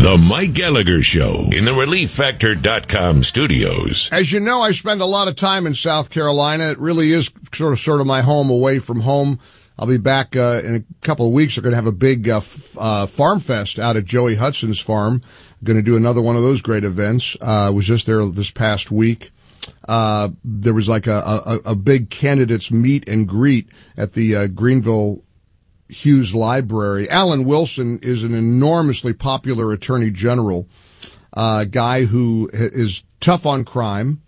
The Mike Gallagher Show in the ReliefFactor.com studios. As you know, I spend a lot of time in South Carolina. It really is sort of my home away from home. I'll be back in a couple of weeks. We're going to have a big farm fest out at Joey Hudson's farm. Going to do another one of those great events. Was just there this past week. There was like a big candidates meet and greet at the Greenville Hughes Library. Alan Wilson is an enormously popular attorney general, guy who is tough on crime,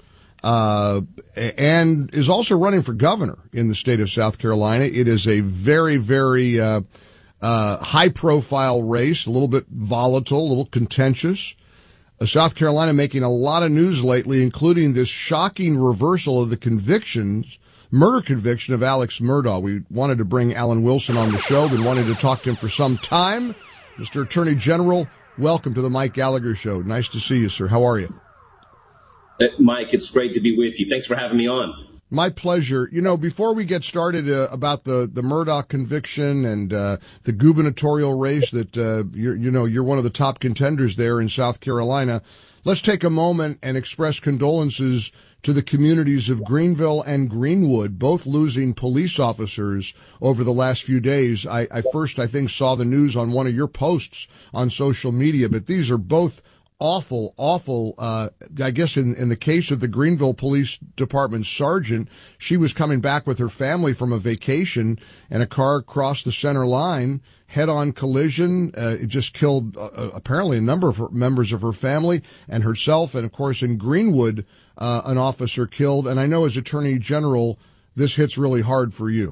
and is also running for governor in the state of South Carolina. It is a very, very, high profile race, a little bit volatile, a little contentious. South Carolina making a lot of news lately, including this shocking reversal of the murder conviction of Alex Murdaugh. We wanted to bring Alan Wilson on the show. Been wanting to talk to him for some time. Mr. Attorney General, welcome to the Mike Gallagher Show. Nice to see you, sir. How are you? Mike, it's great to be with you. Thanks for having me on. My pleasure. You know, before we get started about the Murdaugh conviction and the gubernatorial race that you're one of the top contenders there in South Carolina, let's take a moment and express condolences to the communities of Greenville and Greenwood, both losing police officers over the last few days. I first think, saw the news on one of your posts on social media, but these are both awful, I guess in the case of the Greenville Police Department sergeant, she was coming back with her family from a vacation and a car crossed the center line, head-on collision. It just killed apparently a number of members of her family and herself. And of course in Greenwood, an officer killed. And I know as Attorney General, this hits really hard for you.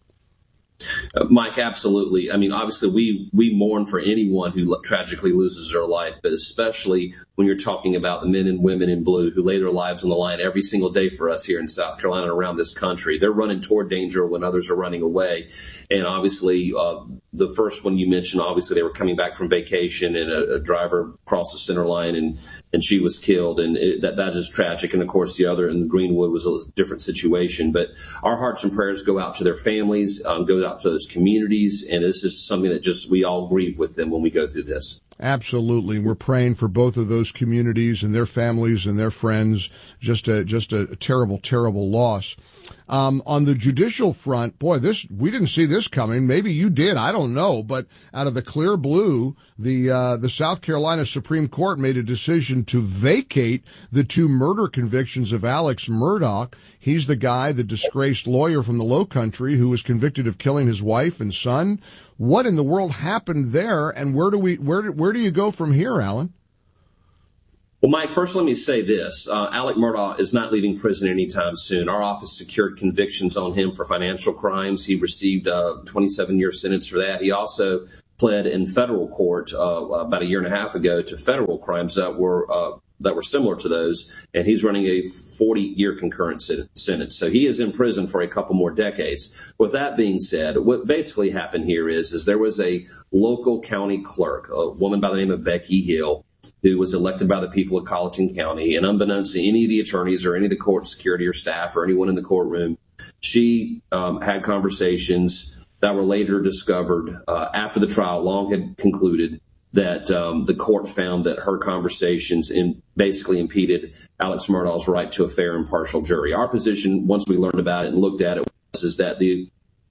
Mike, absolutely. I mean, obviously, we mourn for anyone who tragically loses their life, but especially when you're talking about the men and women in blue who lay their lives on the line every single day for us here in South Carolina and around this country. They're running toward danger when others are running away. And obviously, the first one you mentioned, obviously, they were coming back from vacation and a driver crossed the center line and she was killed. And that is tragic. And of course, the other in Greenwood was a different situation. But our hearts and prayers go out to their families, go out to those communities. And this is something that we all grieve with them when we go through this. Absolutely. We're praying for both of those communities and their families and their friends. Just a terrible, terrible loss. On the judicial front, boy, we didn't see this coming. Maybe you did. I don't know. But out of the clear blue, the South Carolina Supreme Court made a decision to vacate the two murder convictions of Alex Murdaugh. He's the guy, the disgraced lawyer from the Low Country who was convicted of killing his wife and son. What in the world happened there, and where do you go from here, Alan? Well, Mike, first let me say this. Alex Murdaugh is not leaving prison anytime soon. Our office secured convictions on him for financial crimes. He received a 27-year sentence for that. He also pled in federal court about a year and a half ago to federal crimes that were similar to those, and he's running a 40-year concurrent sentence. So he is in prison for a couple more decades. With that being said, what basically happened here is there was a local county clerk, a woman by the name of Becky Hill, who was elected by the people of Colleton County, and unbeknownst to any of the attorneys or any of the court security or staff or anyone in the courtroom, she had conversations that were later discovered after the trial long had concluded that the court found that her conversations basically impeded Alex Murdaugh's right to a fair and impartial jury. Our position, once we learned about it and looked at it, is that the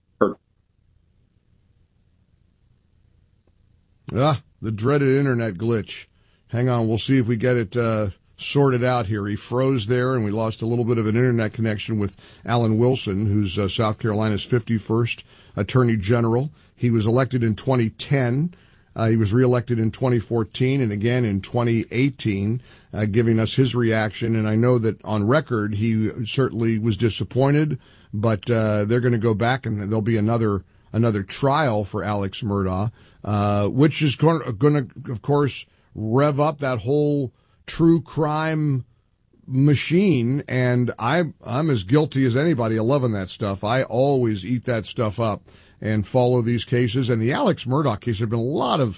dreaded internet glitch. Hang on, we'll see if we get it sorted out here. He froze there, and we lost a little bit of an internet connection with Alan Wilson, who's South Carolina's 51st Attorney General. He was elected in 2010. He was reelected in 2014 and again in 2018, giving us his reaction. And I know that on record, he certainly was disappointed, but they're going to go back and there'll be another trial for Alex Murdaugh, which is going to, of course, rev up that whole true crime machine. And I'm as guilty as anybody of loving that stuff. I always eat that stuff up and follow these cases. And the Alex Murdaugh case, there have been a lot of,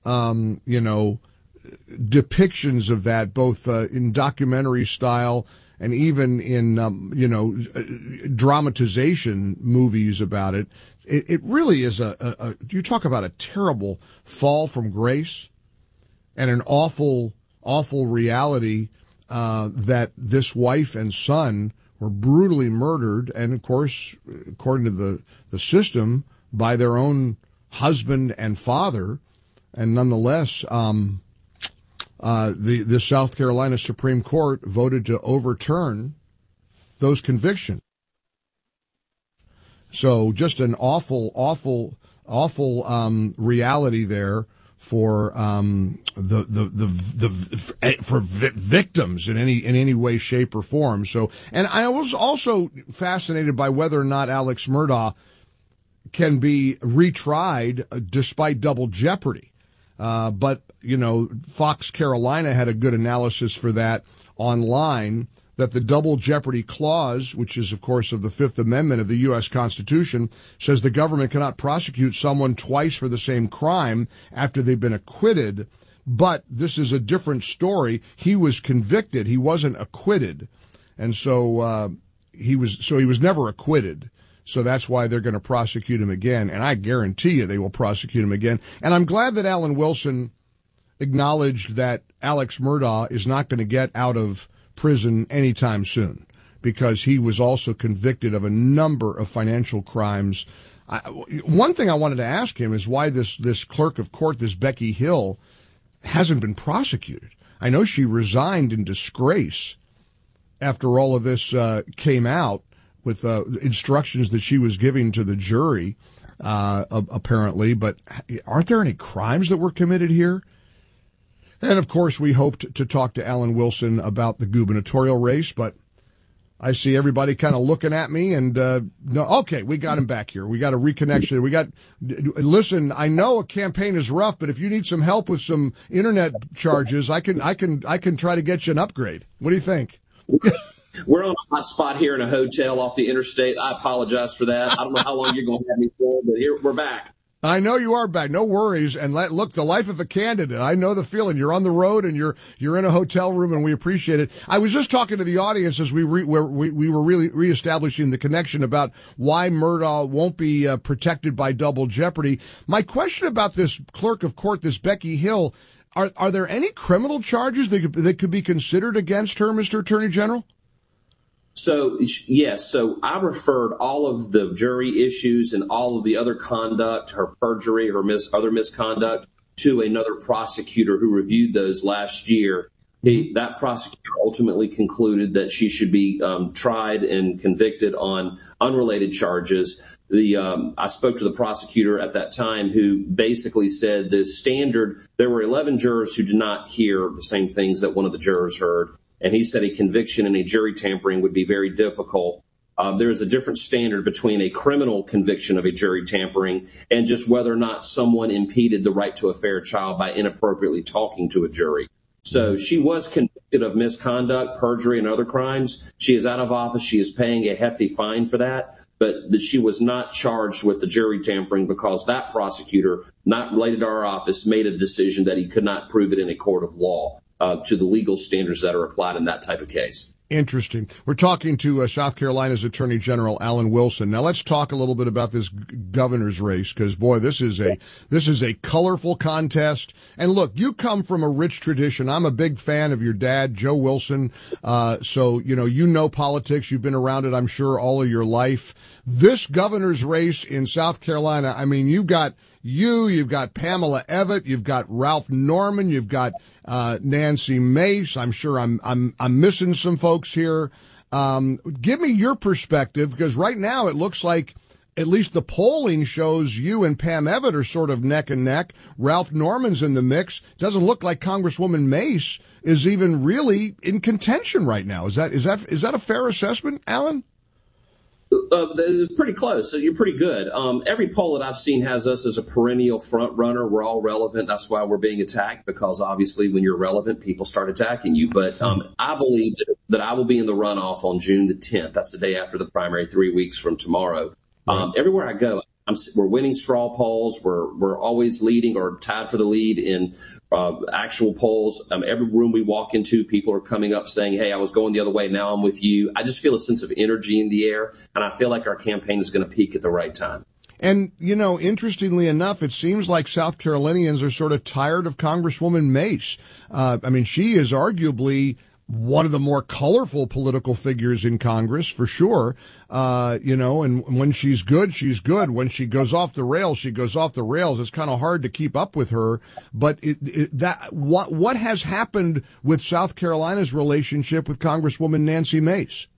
depictions of that, both in documentary style and even in, dramatization movies about it. It really is you talk about a terrible fall from grace. and an awful reality that this wife and son were brutally murdered, and of course, according to the system, by their own husband and father. And nonetheless, the South Carolina Supreme Court voted to overturn those convictions. So just an awful reality there for victims in any way, shape, or form. So, and I was also fascinated by whether or not Alex Murdaugh can be retried despite double jeopardy. But Fox Carolina had a good analysis for that online, that the double jeopardy clause, which is, of course, of the Fifth Amendment of the U.S. Constitution, says the government cannot prosecute someone twice for the same crime after they've been acquitted. But this is a different story. He was convicted. He wasn't acquitted. And so he was never acquitted. So that's why they're going to prosecute him again. And I guarantee you they will prosecute him again. And I'm glad that Alan Wilson acknowledged that Alex Murdaugh is not going to get out of prison anytime soon, because he was also convicted of a number of financial crimes. One thing I wanted to ask him is why this clerk of court, this Becky Hill, hasn't been prosecuted. I know she resigned in disgrace after all of this came out, with instructions that she was giving to the jury, apparently. But aren't there any crimes that were committed here? And, of course, we hoped to talk to Alan Wilson about the gubernatorial race, but I see everybody kind of looking at me and, no, okay, we got him back here. We got a reconnection. Listen, I know a campaign is rough, but if you need some help with some internet charges, I can try to get you an upgrade. What do you think? We're on a hot spot here in a hotel off the interstate. I apologize for that. I don't know how long you're going to have me for, but here we're back. I know you are back. No worries. And look, the life of a candidate. I know the feeling. You're on the road and you're in a hotel room, and we appreciate it. I was just talking to the audience as we were really reestablishing the connection about why Murdaugh won't be protected by double jeopardy. My question about this clerk of court, this Becky Hill, are there any criminal charges that could be considered against her, Mr. Attorney General? So, yes. So I referred all of the jury issues and all of the other conduct, her perjury, her other misconduct, to another prosecutor who reviewed those last year. That prosecutor ultimately concluded that she should be tried and convicted on unrelated charges. I spoke to the prosecutor at that time, who basically said the standard, there were 11 jurors who did not hear the same things that one of the jurors heard. And he said a conviction in a jury tampering would be very difficult. There is a different standard between a criminal conviction of a jury tampering and just whether or not someone impeded the right to a fair trial by inappropriately talking to a jury. So she was convicted of misconduct, perjury, and other crimes. She is out of office. She is paying a hefty fine for that. But she was not charged with the jury tampering because that prosecutor, not related to our office, made a decision that he could not prove it in a court of law to the legal standards that are applied in that type of case. Interesting. We're talking to South Carolina's Attorney General Alan Wilson. Now let's talk a little bit about this governor's race, because boy, this is a colorful contest. And look, you come from a rich tradition. I'm a big fan of your dad, Joe Wilson. So you know politics. You've been around it, I'm sure, all of your life. This governor's race in South Carolina, I mean, you've got Pamela Evette, you've got Ralph Norman, you've got Nancy Mace. I'm sure I'm missing some folks here. Give me your perspective, because right now it looks like at least the polling shows you and Pam Evette are sort of neck and neck. Ralph Norman's in the mix. Doesn't look like Congresswoman Mace is even really in contention right now. Is that a fair assessment, Alan? Pretty close. So you're pretty good. Every poll that I've seen has us as a perennial front runner. We're all relevant. That's why we're being attacked, because obviously when you're relevant, people start attacking you. But I believe that I will be in the runoff on June the 10th. That's the day after the primary, 3 weeks from tomorrow. Everywhere I go, we're winning straw polls. We're always leading or tied for the lead in actual polls. Every room we walk into, people are coming up saying, hey, I was going the other way. Now I'm with you. I just feel a sense of energy in the air, and I feel like our campaign is going to peak at the right time. And, interestingly enough, it seems like South Carolinians are sort of tired of Congresswoman Mace. She is arguably one of the more colorful political figures in Congress, for sure. And when she's good, she's good. When she goes off the rails, she goes off the rails. It's kind of hard to keep up with her. But what has happened with South Carolina's relationship with Congresswoman Nancy Mace?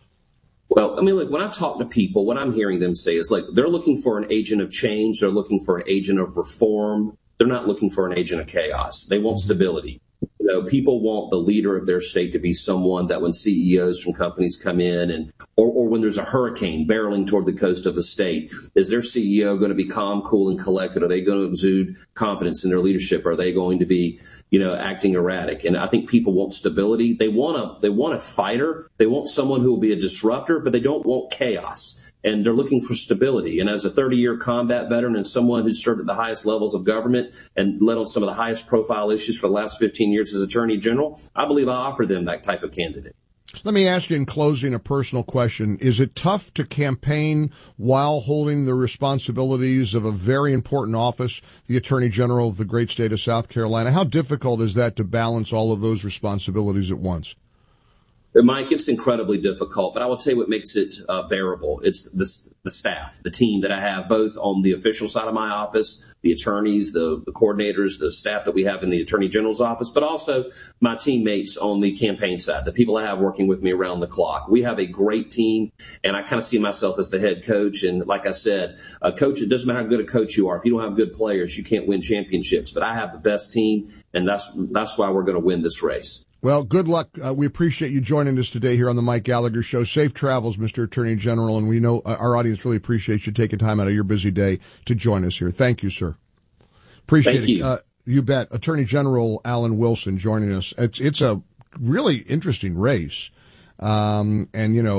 Well, look, when I talk to people, what I'm hearing them say is, they're looking for an agent of change. They're looking for an agent of reform. They're not looking for an agent of chaos. They want stability. People want the leader of their state to be someone that when CEOs from companies come in or when there's a hurricane barreling toward the coast of the state, is their CEO going to be calm, cool, and collected? Are they going to exude confidence in their leadership? Are they going to be, acting erratic? And I think people want stability. They want a fighter. They want someone who will be a disruptor, but they don't want chaos. And they're looking for stability. And as a 30-year combat veteran and someone who's served at the highest levels of government and led on some of the highest profile issues for the last 15 years as Attorney General, I believe I offer them that type of candidate. Let me ask you in closing a personal question. Is it tough to campaign while holding the responsibilities of a very important office, the Attorney General of the great state of South Carolina? How difficult is that to balance all of those responsibilities at once? Mike, it's incredibly difficult, but I will tell you what makes it bearable. It's the staff, the team that I have, both on the official side of my office, the attorneys, the coordinators, the staff that we have in the Attorney General's office, but also my teammates on the campaign side, the people I have working with me around the clock. We have a great team, and I kind of see myself as the head coach. And like I said, a coach, it doesn't matter how good a coach you are. If you don't have good players, you can't win championships. But I have the best team, and that's why we're going to win this race. Well, good luck. We appreciate you joining us today here on the Mike Gallagher Show. Safe travels, Mr. Attorney General, and we know our audience really appreciates you taking time out of your busy day to join us here. Thank you, sir. Appreciate Thank you. You bet. Attorney General Alan Wilson joining us. It's a really interesting race. And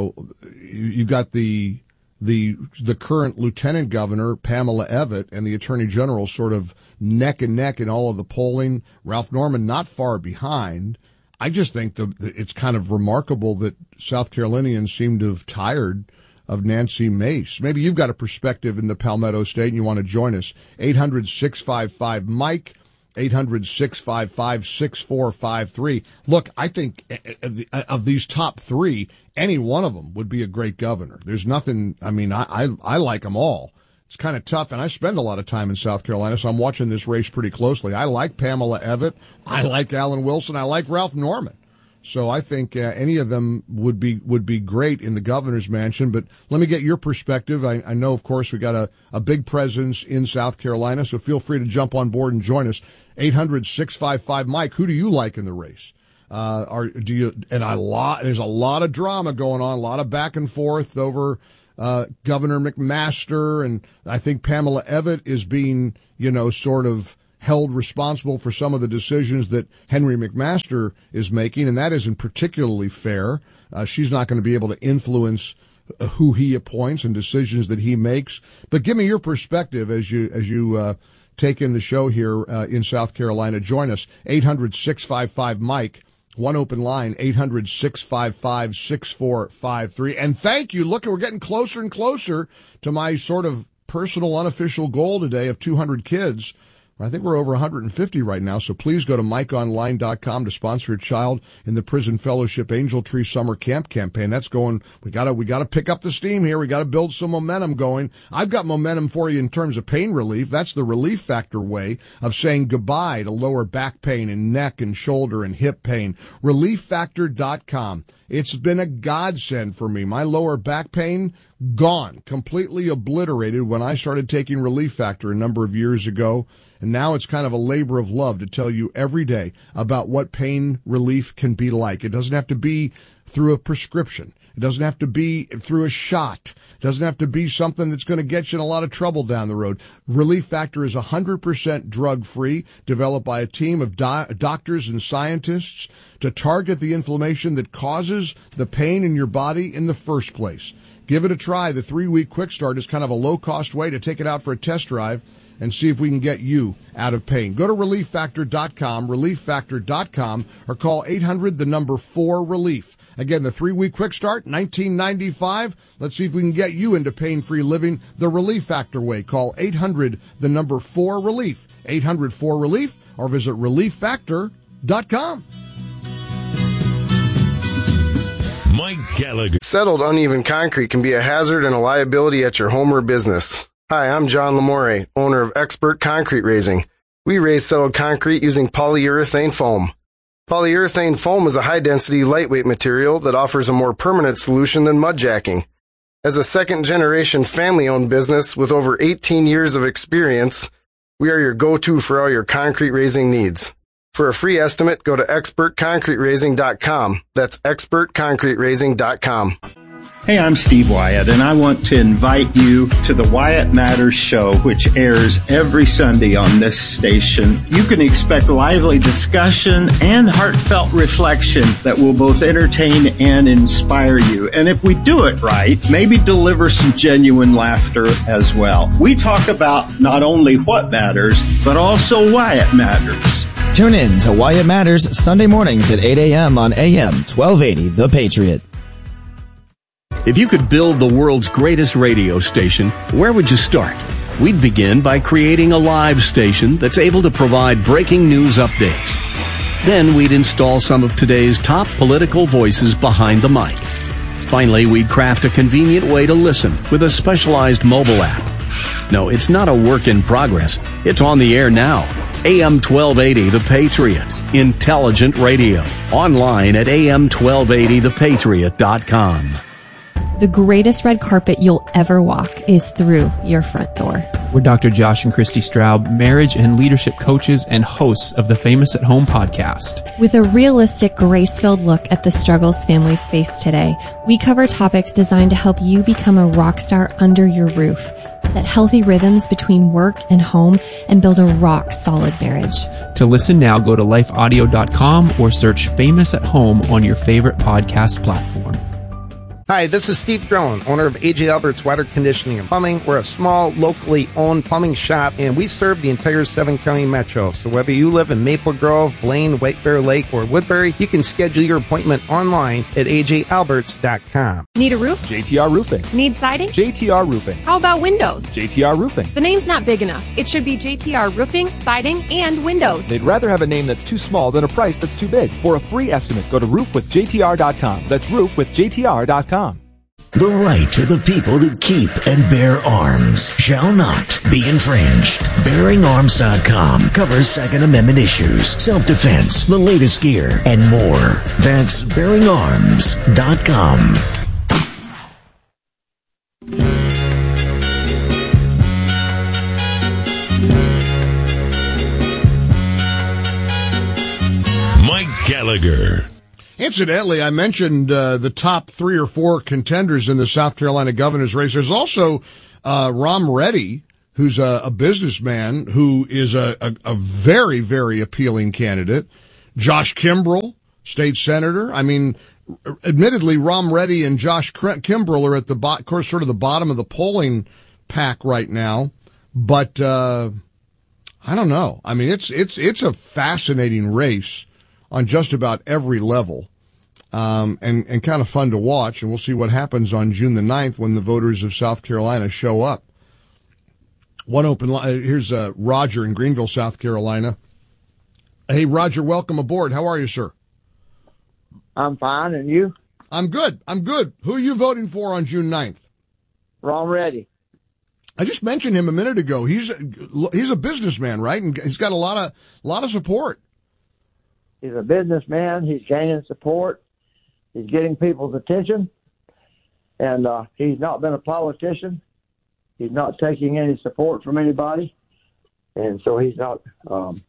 you got the current Lieutenant Governor, Pamela Evette, and the Attorney General sort of neck and neck in all of the polling. Ralph Norman not far behind. I just think it's kind of remarkable that South Carolinians seem to have tired of Nancy Mace. Maybe you've got a perspective in the Palmetto State and you want to join us. 800-655-MIKE, 800-655-6453. Look, I think of these top three, any one of them would be a great governor. There's nothing, I like them all. It's kind of tough, and I spend a lot of time in South Carolina, so I'm watching this race pretty closely. I like Pamela Evette. I like Alan Wilson. I like Ralph Norman. So I think any of them would be great in the governor's mansion. But let me get your perspective. I know, of course, we got a big presence in South Carolina, so feel free to jump on board and join us. 800-655-MIKE. Who do you like in the race? There's a lot of drama going on, a lot of back and forth over Governor McMaster, and I think Pamela Evette is being, sort of held responsible for some of the decisions that Henry McMaster is making, and that isn't particularly fair. She's not going to be able to influence who he appoints and decisions that he makes. But give me your perspective as you take in the show here in South Carolina. Join us, 800-655-MIKE. One open line, 800-655-6453. And thank you. Look, we're getting closer and closer to my sort of personal unofficial goal today of 200 kids. I think we're over 150 right now, so please go to MikeOnline.com to sponsor a child in the Prison Fellowship Angel Tree Summer Camp campaign. That's going, we gotta pick up the steam here. We gotta build some momentum going. I've got momentum for you in terms of pain relief. That's the Relief Factor way of saying goodbye to lower back pain and neck and shoulder and hip pain. ReliefFactor.com. It's been a godsend for me. My lower back pain, gone, completely obliterated when I started taking Relief Factor a number of years ago. And now it's kind of a labor of love to tell you every day about what pain relief can be like. It doesn't have to be through a prescription. It doesn't have to be through a shot. It doesn't have to be something that's going to get you in a lot of trouble down the road. Relief Factor is 100% drug-free, developed by a team of doctors and scientists to target the inflammation that causes the pain in your body in the first place. Give it a try. The 3-week quick start is kind of a low-cost way to take it out for a test drive. and see if we can get you out of pain. Go to ReliefFactor.com, ReliefFactor.com, or call 800-4-RELIEF. Again, the 3-week quick start, $19.95. Let's see if we can get you into pain-free living the Relief Factor way. Call 800-4-RELIEF, 800-4-RELIEF, or visit ReliefFactor.com. Mike Gallagher. Settled uneven concrete can be a hazard and a liability at your home or business. Hi, I'm John Lamore, owner of Expert Concrete Raising. We raise settled concrete using polyurethane foam. Polyurethane foam is a high-density, lightweight material that offers a more permanent solution than mud jacking. As a second-generation family-owned business with over 18 years of experience, we are your go-to for all your concrete raising needs. For a free estimate, go to expertconcreteraising.com. That's expertconcreteraising.com. Hey, I'm Steve Wyatt, and I want to invite you to the Wyatt Matters Show, which airs every Sunday on this station. You can expect lively discussion and heartfelt reflection that will both entertain and inspire you. And if we do it right, maybe deliver some genuine laughter as well. We talk about not only what matters, but also why it matters. Tune in to Why It Matters Sunday mornings at 8 a.m. on AM 1280 The Patriot. If you could build the world's greatest radio station, where would you start? We'd begin by creating a live station that's able to provide breaking news updates. Then we'd install some of today's top political voices behind the mic. Finally, we'd craft a convenient way to listen with a specialized mobile app. No, it's not a work in progress. It's on the air now. AM 1280 The Patriot. Intelligent radio. Online at am1280thepatriot.com. The greatest red carpet you'll ever walk is through your front door. We're Dr. Josh and Christy Straub, marriage and leadership coaches and hosts of the Famous at Home podcast. With a realistic, grace-filled look at the struggles families face today, we cover topics designed to help you become a rock star under your roof, set healthy rhythms between work and home, and build a rock-solid marriage. To listen now, go to lifeaudio.com or search Famous at Home on your favorite podcast platform. Hi, this is Steve Drone, owner of A.J. Albert's Water Conditioning and Plumbing. We're a small, locally owned plumbing shop, and we serve the entire 7-county metro. So whether you live in Maple Grove, Blaine, White Bear Lake, or Woodbury, you can schedule your appointment online at ajalberts.com. Need a roof? JTR Roofing. Need siding? JTR Roofing. How about windows? JTR Roofing. The name's not big enough. It should be JTR Roofing, Siding, and Windows. They'd rather have a name that's too small than a price that's too big. For a free estimate, go to roofwithjtr.com. That's roofwithjtr.com. The right of the people to keep and bear arms shall not be infringed. BearingArms.com covers Second Amendment issues, self-defense, the latest gear, and more. That's BearingArms.com. Mike Gallagher. Incidentally, I mentioned the top 3 or 4 contenders in the South Carolina governor's race. There's also Ram Reddy, who's a businessman who is a very, very appealing candidate. Josh Kimbrell, state senator. I mean, admittedly, Ram Reddy and Josh Kimbrell are at the sort of the bottom of the polling pack right now. But I don't know. I mean, it's a fascinating race on just about every level, and kind of fun to watch. And we'll see what happens on June the 9th when the voters of South Carolina show up. One open line. Here's Roger in Greenville, South Carolina. Hey, Roger, welcome aboard. How are you, sir? I'm fine, and you? I'm good. Who are you voting for on June 9th? Ram Reddy. I just mentioned him a minute ago. He's a businessman, right? And he's got a lot of support. He's a businessman. He's gaining support. He's getting people's attention. And he's not been a politician. He's not taking any support from anybody. And so he's not, doesn't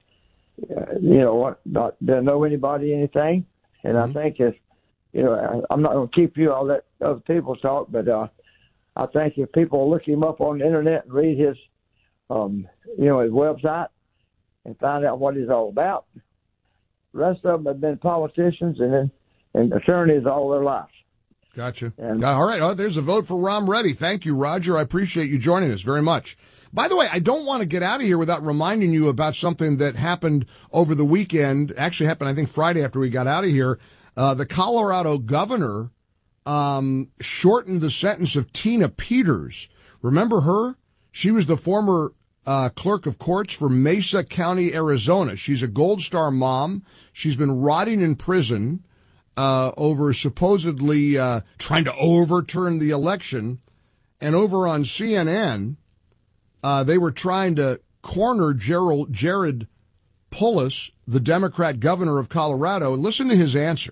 know anybody anything. And I think if, I'm not going to keep you, I'll let other people talk, but I think if people look him up on the internet and read his, his website and find out what he's all about, the rest of them have been politicians and attorneys all their life. Gotcha. And, all right. Oh, there's a vote for Rom Reddy. Thank you, Roger. I appreciate you joining us very much. By the way, I don't want to get out of here without reminding you about something that happened over the weekend. Actually happened, I think, Friday after we got out of here. The Colorado governor shortened the sentence of Tina Peters. Remember her? She was the former clerk of courts for Mesa County, Arizona. She's a Gold Star mom. She's been rotting in prison over supposedly trying to overturn the election. And over on CNN, they were trying to corner Jared Polis, the Democrat governor of Colorado. Listen to his answer.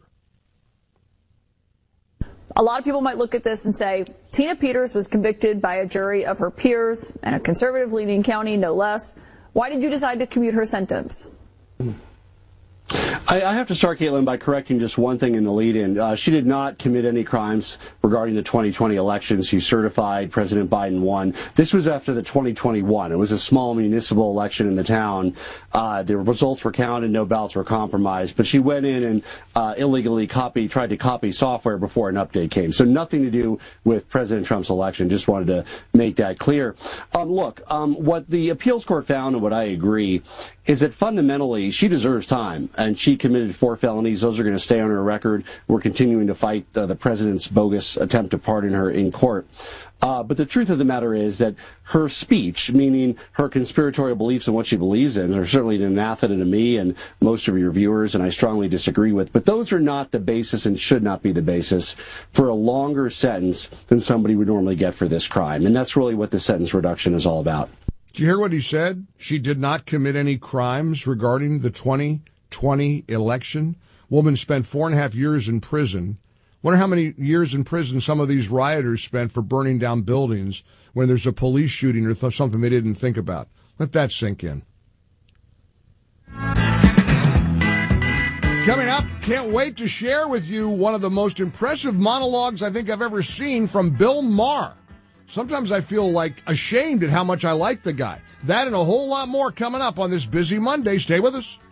A lot of people might look at this and say, Tina Peters was convicted by a jury of her peers in a conservative-leaning county, no less. Why did you decide to commute her sentence? I have to start, Caitlin, by correcting just one thing in the lead-in. She did not commit any crimes regarding the 2020 election. She certified President Biden won. This was after the 2021. It was a small municipal election in the town. The results were counted, no ballots were compromised. But she went in and illegally tried to copy software before an update came. So nothing to do with President Trump's election. Just wanted to make that clear. What the appeals court found, and what I agree, is that fundamentally she deserves time. And she committed 4 felonies. Those are going to stay on her record. We're continuing to fight the president's bogus attempt to pardon her in court. But the truth of the matter is that her speech, meaning her conspiratorial beliefs and what she believes in, are certainly an anathema to me and most of your viewers, and I strongly disagree with. But those are not the basis and should not be the basis for a longer sentence than somebody would normally get for this crime. And that's really what the sentence reduction is all about. Did you hear what he said? She did not commit any crimes regarding the 2020 election. Woman spent 4.5 years in prison. Wonder how many years in prison some of these rioters spent for burning down buildings when there's a police shooting or something they didn't think about. Let that sink in. Coming up, can't wait to share with you one of the most impressive monologues I think I've ever seen from Bill Maher. Sometimes I feel like ashamed at how much I like the guy. That and a whole lot more coming up on this busy Monday. Stay with us.